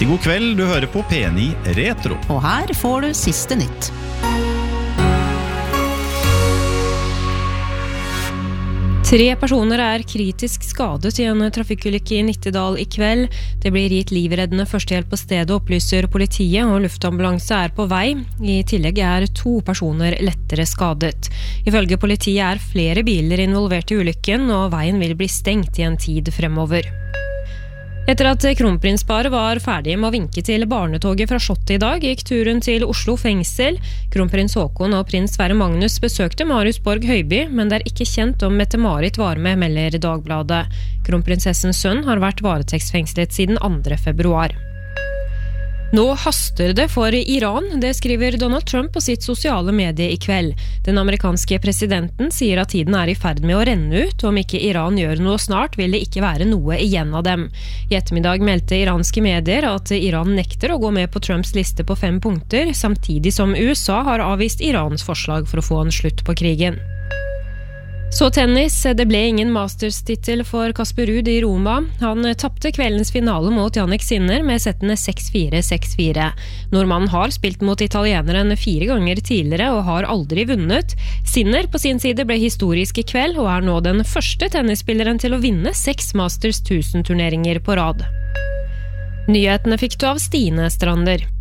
Riktig god kveld, du hører på P9 Retro. Og her får du siste nytt. Tre personer kritisk skadet I en trafikkulykke I Nittedal I kveld. Det blir gitt livreddende førstehjelp på stedet, opplyser politiet, og luftambulanse på vei. I tillegg 2 personer lettere skadet. Ifølge politiet flere biler involvert I ulykken, og veien vil bli stengt I en tid fremover. Etter at kronprinsparet var ferdig med å vinke til barnetoget fra Slottet I dag, gikk turen til Oslo fengsel. Kronprins Håkon og prins Sverre Magnus besøkte Marius Borg Høiby, men det ikke kjent om Mette-Marit var med, melder Dagbladet. Kronprinsessens sønn har vært varetektsfengslet siden 2. februar. Nå haster det for Iran, det skriver Donald Trump på sitt sosiale medie I kveld. Den amerikanske presidenten sier at tiden I ferd med å renne ut, og om ikke Iran gjør noe snart, vil det ikke være noe igjen av dem. I ettermiddag meldte iranske medier at Iran nekter å gå med på Trumps liste på 5 punkter, samtidig som USA har avvist Irans forslag for å få en slutt på krigen. Så tennis, det ble ingen Masters-titel for Casper Ruud I Roma. Han tappte kveldens finale mot Jannik Sinner med settene 6-4, 6-4. Nordmannen har spilt mot italieneren 4 ganger tidligere og har aldri vunnet. Sinner på sin side ble historisk I kveld og nå den første tennisspilleren til å vinne 6 Masters 1000-turneringer på rad. Nyhetene fikk du av Stine Strander.